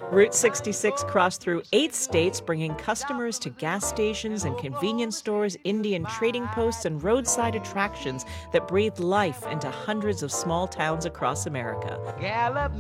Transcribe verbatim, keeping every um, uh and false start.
Route sixty-six crossed through eight states, bringing customers to gas stations and convenience stores, Indian trading posts, and roadside attractions that breathed life into hundreds of small towns across America. Gallup